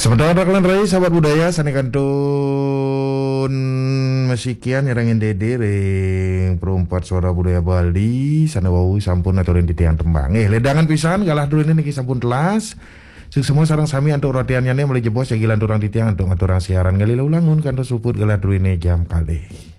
Sementara kalian rai sahabat budaya sanikantun masikian irangin dede ring perumpat suara budaya Bali sana wau sampun atau ring titiang tembang ledangan pisan galah dulu ini niki sampun telas semua sarang sami antuk rotiannya mulai jebos ya gilan turang titiang antuk aturang siaran gali ulangun kanto suput galah dulu ini jam kali